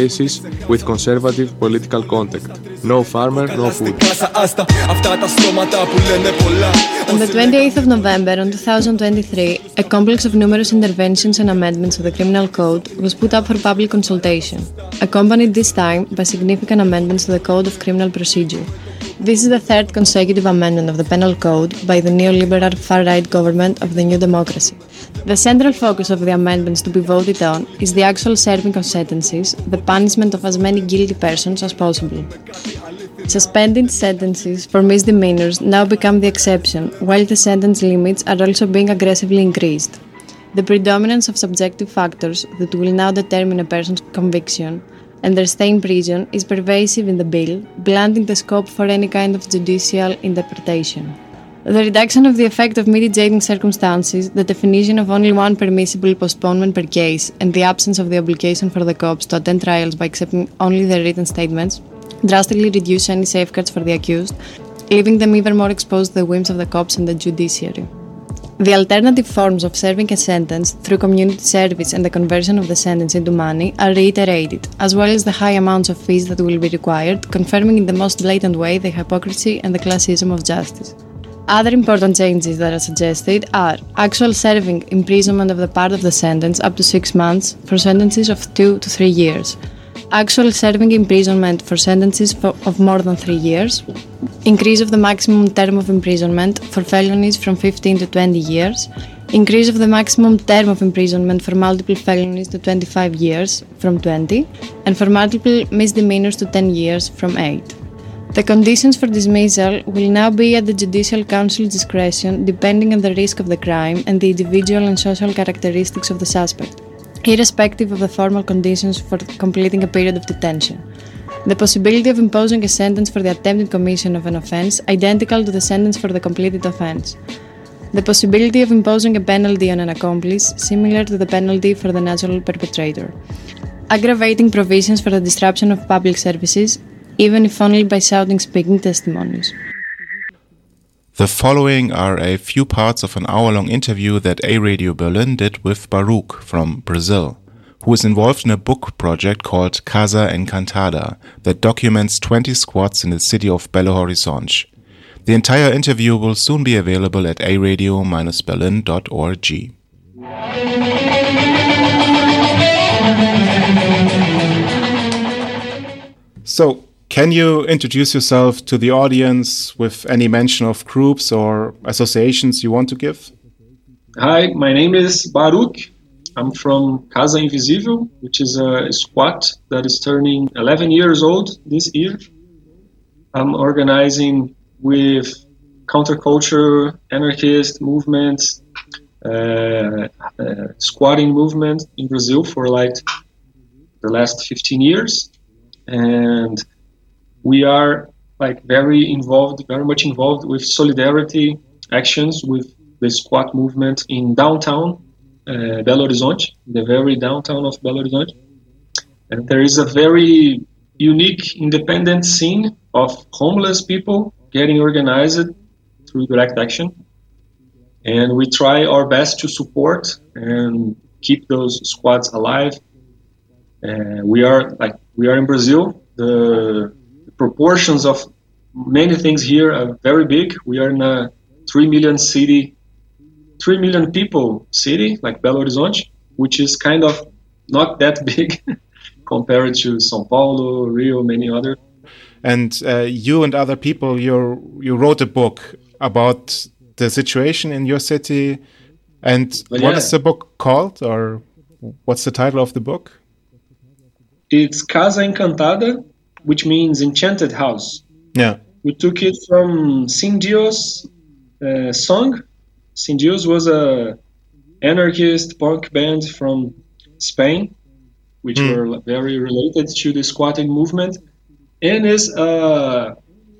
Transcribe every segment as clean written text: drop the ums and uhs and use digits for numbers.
places with conservative political content. No farmer, no food. On the 28th of November in 2023, a complex of numerous interventions and amendments of the Criminal Code was put up for public consultation, accompanied this time by significant amendments to the Code of Criminal Procedure. This is the third consecutive amendment of the Penal Code by the neoliberal far-right government of the New Democracy. The central focus of the amendments to be voted on is the actual serving of sentences, the punishment of as many guilty persons as possible. Suspended sentences for misdemeanors now become the exception, while the sentence limits are also being aggressively increased. The predominance of subjective factors that will now determine a person's conviction and their stay in prison is pervasive in the bill, blunting the scope for any kind of judicial interpretation. The reduction of the effect of mitigating circumstances, the definition of only one permissible postponement per case, and the absence of the obligation for the cops to attend trials by accepting only their written statements, drastically reduce any safeguards for the accused, leaving them even more exposed to the whims of the cops and the judiciary. The alternative forms of serving a sentence through community service and the conversion of the sentence into money are reiterated, as well as the high amounts of fees that will be required, confirming in the most blatant way the hypocrisy and the classism of justice. Other important changes that are suggested are actual serving imprisonment of the part of the sentence up to 6 months for sentences of 2 to 3 years, actual serving imprisonment for sentences of more than 3 years, increase of the maximum term of imprisonment for felonies from 15 to 20 years, increase of the maximum term of imprisonment for multiple felonies to 25 years from 20, and for multiple misdemeanors to 10 years from 8. The conditions for dismissal will now be at the Judicial Council's discretion depending on the risk of the crime and the individual and social characteristics of the suspect, irrespective of the formal conditions for completing a period of detention. The possibility of imposing a sentence for the attempted commission of an offence identical to the sentence for the completed offence. The possibility of imposing a penalty on an accomplice similar to the penalty for the natural perpetrator. Aggravating provisions for the disruption of public services, even if only by shouting speaking testimonies. The following are a few parts of an hour-long interview that A-Radio Berlin did with Baruch from Brazil, who is involved in a book project called Casa Encantada that documents 20 squats in the city of Belo Horizonte. The entire interview will soon be available at aradio-berlin.org. So, can you introduce yourself to the audience with any mention of groups or associations you want to give? Hi, my name is Baruch. I'm from Casa Invisível, which is a squat that is turning 11 years old this year. I'm organizing with counterculture, anarchist movements, squatting movement in Brazil for like the last 15 years. And we are like very much involved with solidarity actions with the squat movement in downtown Belo Horizonte, the very downtown of Belo Horizonte. And there is a very unique independent scene of homeless people getting organized through direct action. And we try our best to support and keep those squats alive. We are in Brazil. The proportions of many things here are very big. We are in a 3 million people city, like Belo Horizonte, which is kind of not that big compared to São Paulo, Rio, many other. And you and other people, you wrote a book about the situation in your city. And what is the book called, or what's the title of the book? It's Casa Encantada, which means enchanted house. Yeah. We took it from Sin Dios song. Sin Dios was a anarchist punk band from Spain, which were very related to the squatting movement, and is a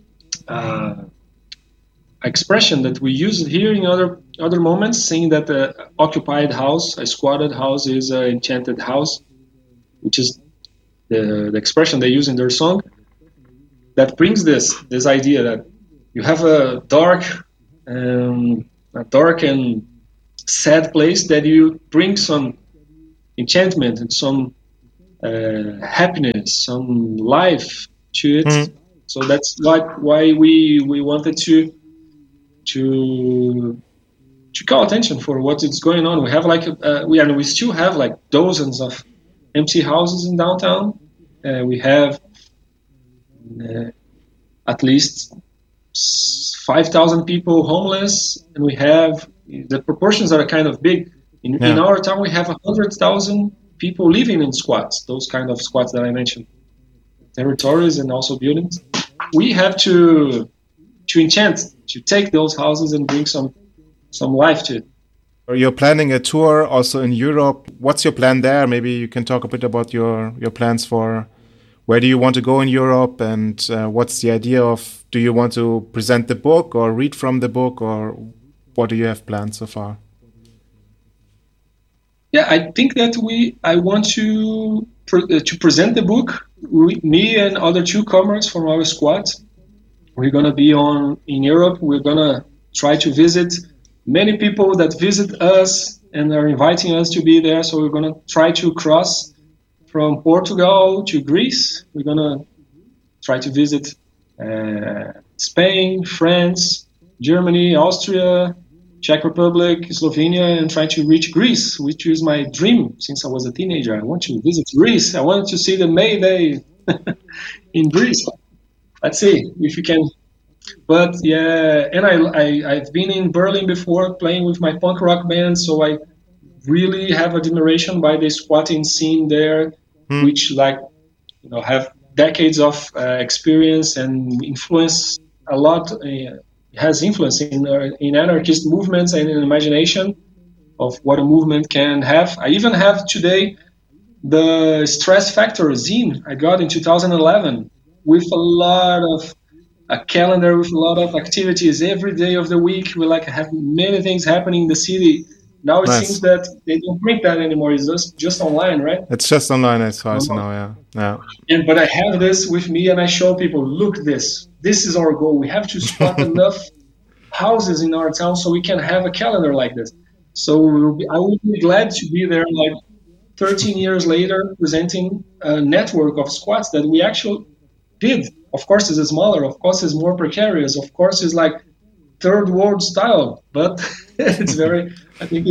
expression that we use here in other moments, saying that the occupied house, a squatted house, is an enchanted house, which is the expression they use in their song, that brings this idea that you have a dark and sad place that you bring some enchantment and some happiness, some life to it. So that's why we wanted to call attention for what is going on. We have we still have like dozens of empty houses in downtown. We have at least 5,000 people homeless, and we have the proportions are kind of big. In our town, we have 100,000 people living in squats, those kind of squats that I mentioned, territories and also buildings. We have to take those houses and bring some life to it. You're planning a tour also in Europe. What's your plan there? Maybe you can talk a bit about your plans for where do you want to go in Europe, and what's the idea of, do you want to present the book or read from the book, or what do you have planned so far? Yeah, I think that I want to present the book. Me and other 2 comrades from our squad, we're going to be in Europe. We're going to try to visit many people that visit us and are inviting us to be there. So we're going to try to cross from Portugal to Greece. We're going to try to visit Spain, France, Germany, Austria, Czech Republic, Slovenia, and try to reach Greece, which is my dream since I was a teenager. I want to visit Greece. I want to see the May Day in Greece. Let's see if we can. But yeah, and I've been in Berlin before playing with my punk rock band, so I really have admiration by the squatting scene there, which have decades of experience and influence a lot. Has influence in anarchist movements and in imagination of what a movement can have. I even have today the Stress Factor zine I got in 2011 with a calendar with a lot of activities every day of the week. We have many things happening in the city. Now it seems that they don't print that anymore. It's just online, right? It's just online as far as I know, yeah. But I have this with me, and I show people, look, this is our goal. We have to squat enough houses in our town so we can have a calendar like this. So I would be glad to be there 13 years later, presenting a network of squats that we actually did. Of course, it's smaller. Of course, it's more precarious. Of course, it's like third world style, but it's very. I think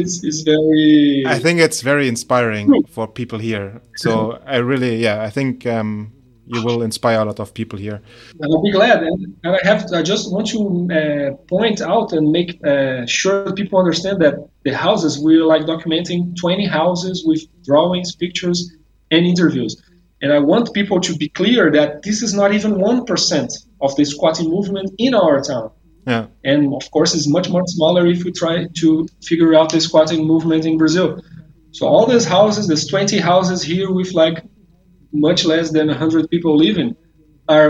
it's very inspiring for people here. So I think you will inspire a lot of people here. And I'll be glad. And I just want to point out and make sure that people understand that the houses, we're documenting 20 houses with drawings, pictures, and interviews. And I want people to be clear that this is not even 1% of the squatting movement in our town. Yeah. And of course, it's much more smaller if we try to figure out the squatting movement in Brazil. So all these houses, there's 20 houses here with much less than 100 people living, are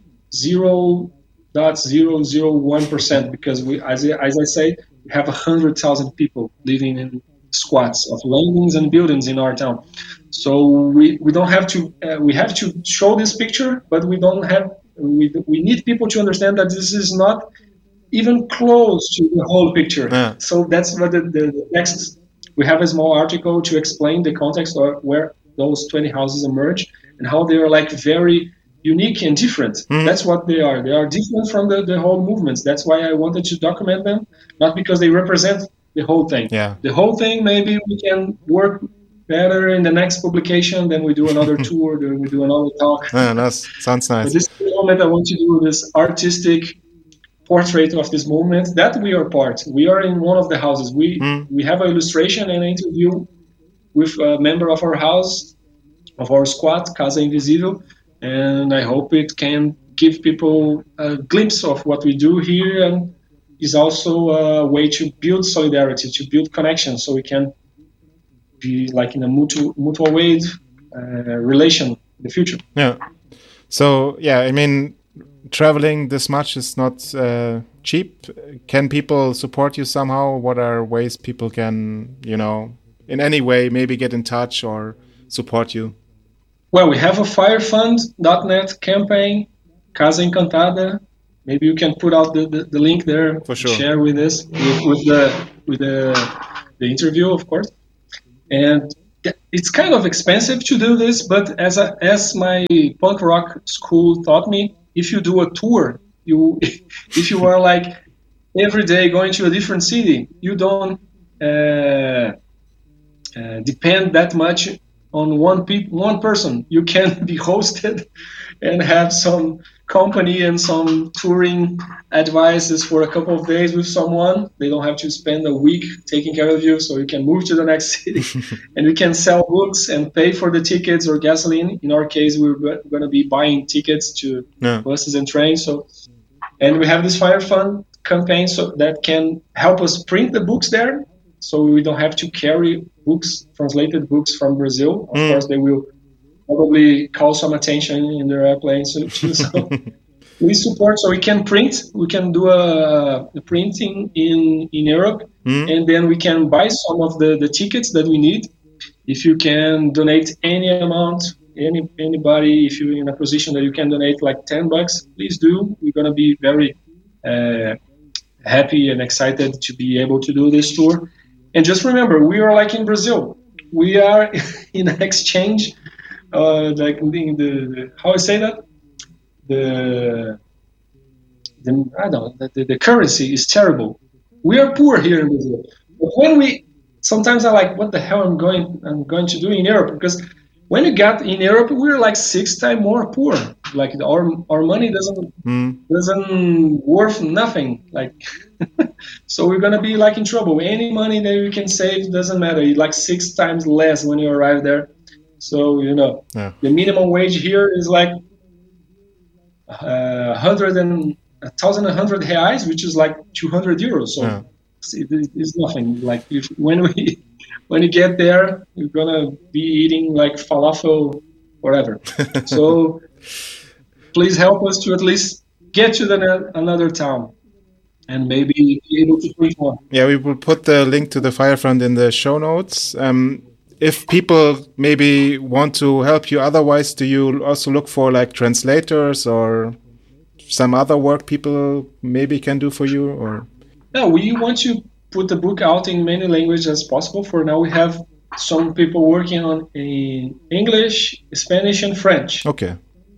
0.001%, because we, as I say, we have 100,000 people living in squats of landings and buildings in our town. So we don't have to we have to show this picture, but we need people to understand that this is not even close to the whole picture. Yeah. So that's what the next. We have a small article to explain the context of where those 20 houses emerge and how they are very unique and different. Mm-hmm. That's what they are. They are different from the whole movements. That's why I wanted to document them, not because they represent the whole thing. Yeah. The whole thing, maybe we can work better in the next publication, then we do another tour, then we do another talk. Yeah, that sounds nice. But this moment I want to do this artistic portrait of this movement that we are part. We are in one of the houses. We have an illustration and an interview with a member of our house, of our squad, Casa Invisível, and I hope it can give people a glimpse of what we do here, and is also a way to build solidarity, to build connection, so we can be in a mutual way relation in the future. Yeah. So, I mean, traveling this much is not cheap. Can people support you somehow? What are ways people can, in any way, maybe get in touch or support you? Well, we have a firefund.net campaign, Casa Encantada. Maybe you can put out the link there. For sure. Share with us with the interview, of course. And it's kind of expensive to do this, but as my punk rock school taught me, if you do a tour, if you are like every day going to a different city, you don't depend that much on one person. You can be hosted and have some company and some touring advices for a couple of days with someone. They don't have to spend a week taking care of you, so you can move to the next city and we can sell books and pay for the tickets or gasoline. In our case, we're going to be buying tickets to buses and trains. And we have this Fire Fund campaign so that can help us print the books there, so we don't have to carry books, translated books from Brazil. Of course, they will probably call some attention in their airplanes. So we support, so we can print. We can do a printing in Europe, and then we can buy some of the tickets that we need. If you can donate any amount, anybody, if you're in a position that you can donate like $10, please do. We're going to be very happy and excited to be able to do this tour. And just remember, we are like in Brazil. We are in an exchange, like the how I say that? The currency is terrible. We are poor here in Brazil. But when sometimes I'm like, what the hell I'm going to do in Europe? Because when you get in Europe, we're like 6 times more poor. Like our money doesn't worth nothing. Like, so we're gonna be like in trouble. Any money that you can save doesn't matter. It's like 6 times less when you arrive there. So the minimum wage here is like 1,100 reais, which is like 200 euros. So it's nothing. Like when you get there, you're gonna be eating like falafel, whatever. So please help us to at least get to another town and maybe be able to print one. Yeah, we will put the link to the Fire Fund in the show notes. If people maybe want to help you otherwise, do you also look for like translators or some other work people maybe can do for you? Or we want to put the book out in many languages as possible. For now, we have some people working on in English, Spanish, and French. Okay.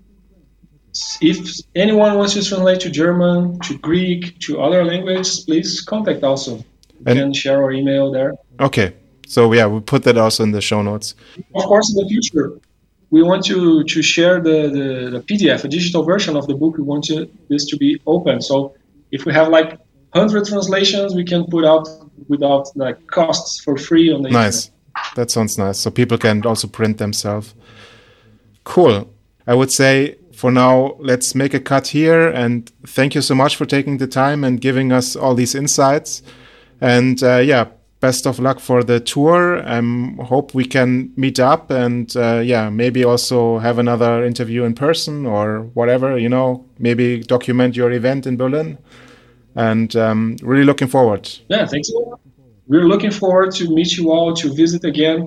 If anyone wants to translate to German, to Greek, to other languages, please contact also. You can share our email there. Okay. So yeah, we'll put that also in the show notes. Of course, in the future, we want to share the PDF, a digital version of the book. We want this to be open. So if we have like 100 translations, we can put out without like costs for free on the Nice. Internet. That sounds nice. So people can also print themselves. Cool. I would say for now, let's make a cut here. And thank you so much for taking the time and giving us all these insights. And best of luck for the tour. Hope we can meet up and maybe also have another interview in person or whatever, maybe document your event in Berlin. And really looking forward. Yeah, thanks a lot. We're looking forward to meet you all, to visit again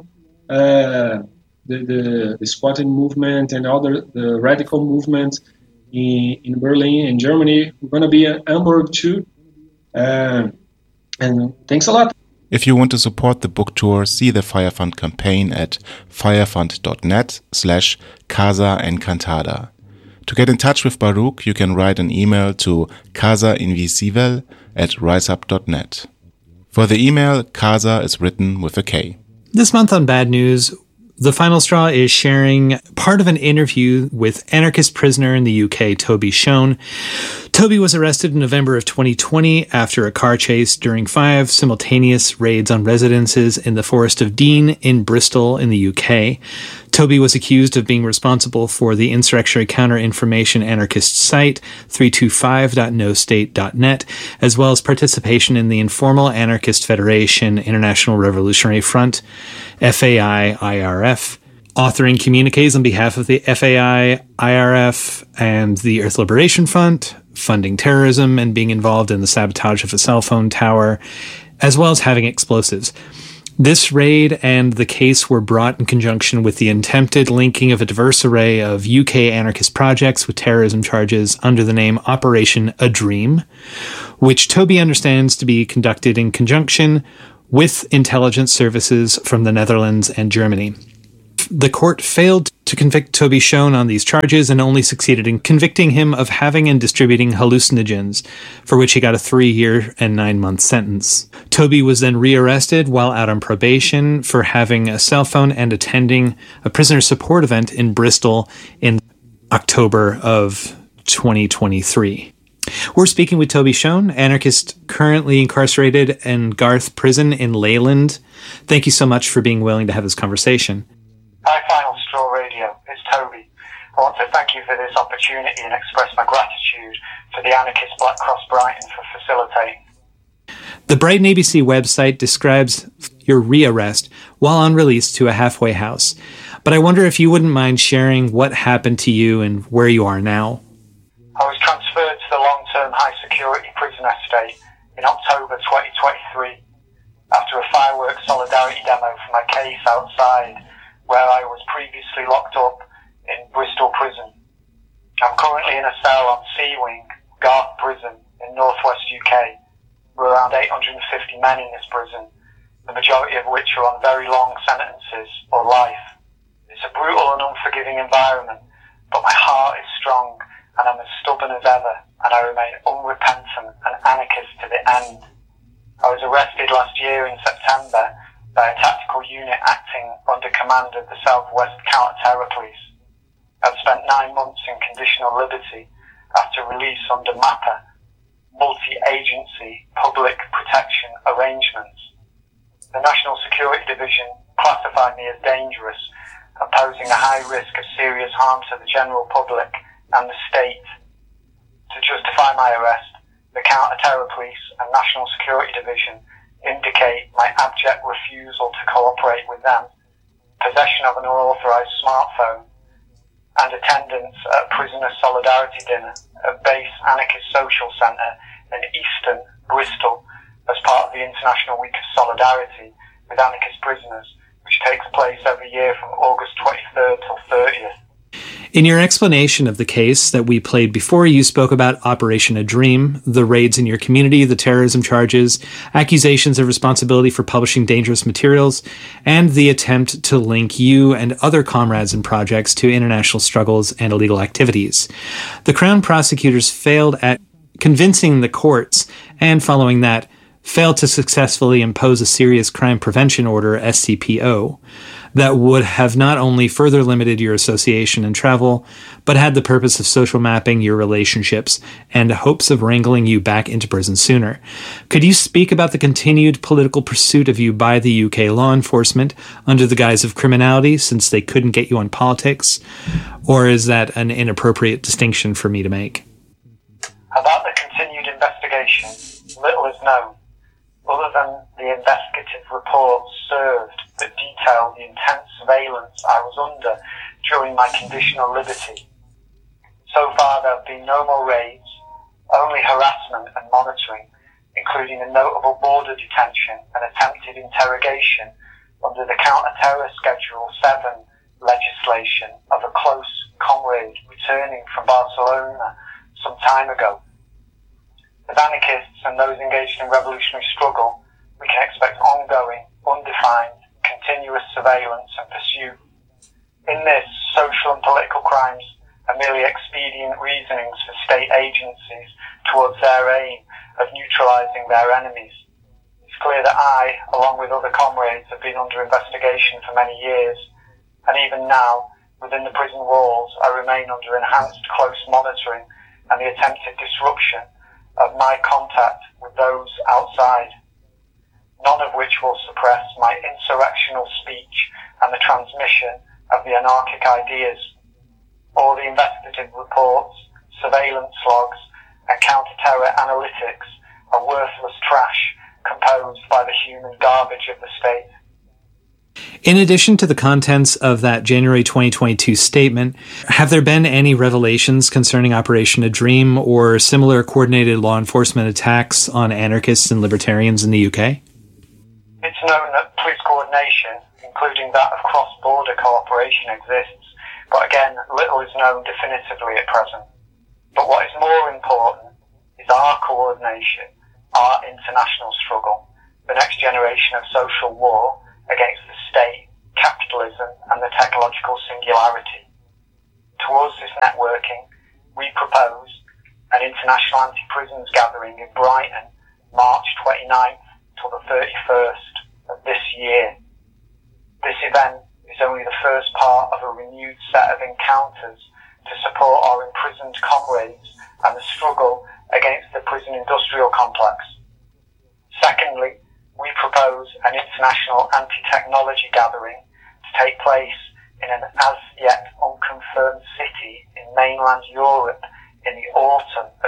the squatting movement and the radical movement in Berlin and Germany. We're going to be in Hamburg too. And thanks a lot. If you want to support the book tour, see the Fire Fund campaign at firefund.net/Casa Encantada. To get in touch with Baruch, you can write an email to casainvisível@riseup.net. For the email, Casa is written with a K. This month on Bad News, The Final Straw is sharing part of an interview with anarchist prisoner in the UK, Toby Shone. Toby was arrested in November of 2020 after a car chase during 5 simultaneous raids on residences in the Forest of Dean in Bristol in the UK. Toby was accused of being responsible for the insurrectionary counter-information anarchist site 325.nostate.net, as well as participation in the Informal Anarchist Federation International Revolutionary Front, FAI-IRF, authoring communiques on behalf of the FAI-IRF and the Earth Liberation Front, funding terrorism and being involved in the sabotage of a cell phone tower, as well as having explosives. This raid and the case were brought in conjunction with the attempted linking of a diverse array of UK anarchist projects with terrorism charges under the name Operation A Dream, which Toby understands to be conducted in conjunction with intelligence services from the Netherlands and Germany. The court failed to convict Toby Schoen on these charges and only succeeded in convicting him of having and distributing hallucinogens, for which he got a 3-year and 9-month sentence. Toby was then rearrested while out on probation for having a cell phone and attending a prisoner support event in Bristol in October of 2023. We're speaking with Toby Schoen, anarchist currently incarcerated in Garth Prison in Leyland. Thank you so much for being willing to have this conversation. Hi, Final Straw Radio. It's Toby. I want to thank you for this opportunity and express my gratitude for the anarchist Black Cross Brighton for facilitating. The Brighton ABC website describes your rearrest while on release to a halfway house. But I wonder if you wouldn't mind sharing what happened to you and where you are now. I was transferred to the long-term high-security prison estate in October 2023 after a fireworks solidarity demo for my case outside where I was previously locked up in Bristol Prison. I'm currently in a cell on C Wing, Garth Prison, in northwest UK. We're around 850 men in this prison, the majority of which are on very long sentences or life. It's a brutal and unforgiving environment, but my heart is strong and I'm as stubborn as ever, and I remain unrepentant and anarchist to the end. I was arrested last year in September by a tactical unit acting under command of the Southwest Counter-Terror Police. I've spent 9 months in conditional liberty after release under MAPA, Multi-Agency Public Protection Arrangements. The National Security Division classified me as dangerous and posing a high risk of serious harm to the general public and the state. To justify my arrest, the Counter-Terror Police and National Security Division indicate my abject refusal to cooperate with them, possession of an unauthorised smartphone, and attendance at a prisoner solidarity dinner at Base Anarchist Social Centre in Easton, Bristol, as part of the International Week of Solidarity with Anarchist Prisoners, which takes place every year from August 23rd till 30th. In your explanation of the case that we played before, you spoke about Operation A Dream, the raids in your community, the terrorism charges, accusations of responsibility for publishing dangerous materials, and the attempt to link you and other comrades and projects to international struggles and illegal activities. The Crown prosecutors failed at convincing the courts, and following that, failed to successfully impose a Serious Crime Prevention Order, SCPO, that would have not only further limited your association and travel, but had the purpose of social mapping your relationships and hopes of wrangling you back into prison sooner. Could you speak about the continued political pursuit of you by the UK law enforcement under the guise of criminality, since they couldn't get you on politics? Or is that an inappropriate distinction for me to make? About the continued investigation, little is known, other than the investigative reports served that detailed the intense surveillance I was under during my conditional liberty. So far there have been no more raids, only harassment and monitoring, including a notable border detention and attempted interrogation under the Counter-Terror Schedule 7 legislation of a close comrade returning from Barcelona some time ago. As anarchists and those engaged in revolutionary struggle, we can expect ongoing, undefined, continuous surveillance and pursuit. In this, social and political crimes are merely expedient reasonings for state agencies towards their aim of neutralising their enemies. It's clear that I, along with other comrades, have been under investigation for many years, and even now, within the prison walls, I remain under enhanced close monitoring and the attempted disruption of my contact with those outside, none of which will suppress my insurrectional speech and the transmission of the anarchic ideas. All the investigative reports, surveillance logs, and counter-terror analytics are worthless trash composed by the human garbage of the state. In addition to the contents of that January 2022 statement, have there been any revelations concerning Operation A Dream or similar coordinated law enforcement attacks on anarchists and libertarians in the UK? It's known that police coordination, including that of cross-border cooperation, exists, but again, little is known definitively at present. But what is more important is our coordination, our international struggle, the next generation of social war against the state, capitalism, and the technological singularity. Towards this networking, we propose an international anti-prisons gathering in Brighton, March 29th till the 31st of this year. This event is only the first part of a renewed set of encounters to support our imprisoned comrades and the struggle against the prison industrial complex. Secondly, we propose an international anti-technology gathering to take place in an as-yet unconfirmed city in mainland Europe in the autumn of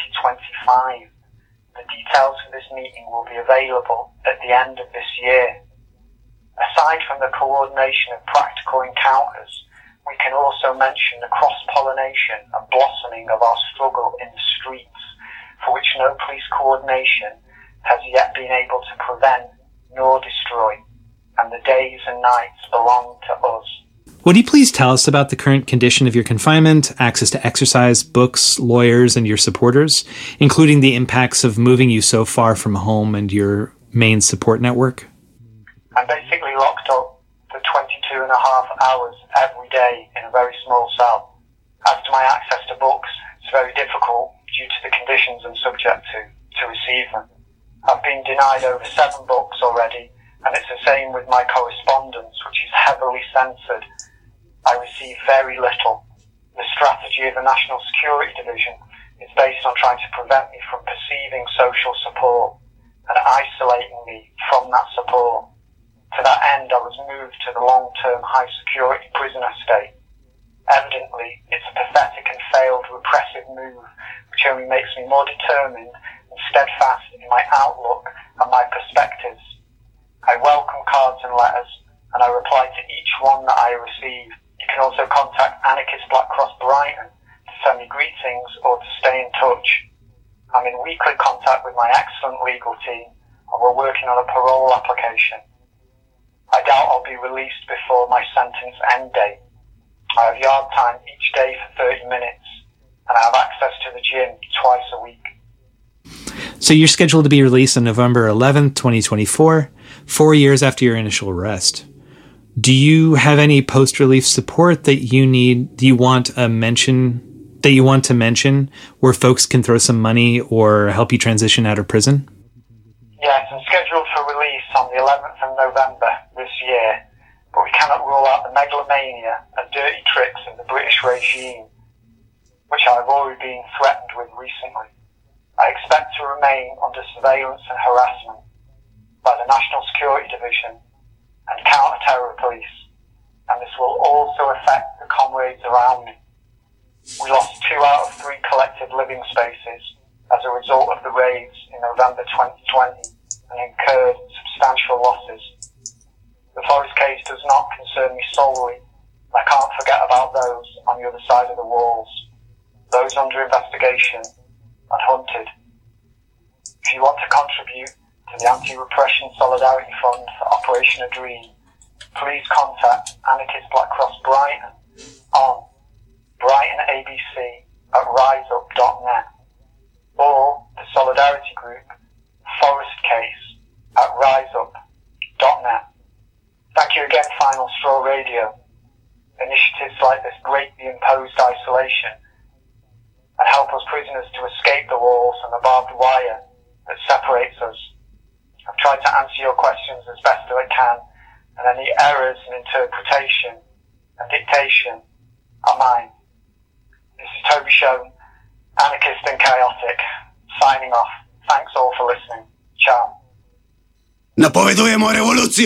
2025. The details for this meeting will be available at the end of this year. Aside from the coordination of practical encounters, we can also mention the cross-pollination and blossoming of our struggle in the streets, for which no police coordination has yet been able to prevent nor destroy, and the days and nights belong to us. Would you please tell us about the current condition of your confinement, access to exercise, books, lawyers, and your supporters, including the impacts of moving you so far from home and your main support network? I'm basically locked up for 22 and a half hours every day in a very small cell. As to my access to books, it's very difficult due to the conditions I'm subject to receive them. I've been denied over 7 books already, and it's the same with my correspondence, which is heavily censored. I receive very little. The strategy of the National Security Division is based on trying to prevent me from perceiving social support and isolating me from that support. To that end, I was moved to the long-term high-security prison estate. Evidently, it's a pathetic and failed repressive move, which only makes me more determined and steadfast in my outlook and my perspectives. I welcome cards and letters, and I reply to each one that I receive. You can also contact Anarchist Black Cross Brighton to send me greetings or to stay in touch. I'm in weekly contact with my excellent legal team, and we're working on a parole application. I doubt I'll be released before my sentence end date. I have yard time each day for 30 minutes, and I have access to the gym twice a week. So you're scheduled to be released on November 11th, 2024, 4 years after your initial arrest. Do you have any post-relief support that you need, do you want to mention where folks can throw some money or help you transition out of prison? Yes, I'm scheduled for release on the 11th of November this year, but we cannot rule out the megalomania and dirty tricks of the British regime, which I've already been threatened with recently. I expect to remain under surveillance and harassment by the National Security Division and counter-terror police, and this will also affect the comrades around me. We lost 2 out of 3 collective living spaces as a result of the raids in November 2020 and incurred substantial losses. The Forest case does not concern me solely. I can't forget about those on the other side of the walls, those under investigation and hunted. If you want to contribute to the Anti-Repression Solidarity Fund for Operation A Dream, please contact Anarchist Black Cross Brighton on brightonabc@riseup.net or the Solidarity Group Forest Case at riseup.net. Thank you again, Final Straw Radio. Initiatives like this break the imposed isolation and help us prisoners to escape the walls and the barbed wire that separates us. I've tried to answer your questions as best as I can, and any errors in interpretation and dictation are mine. This is Toby Schoen, Anarchist and Chaotic, signing off. Thanks all for listening. Ciao. Napovedujemo rewolucję!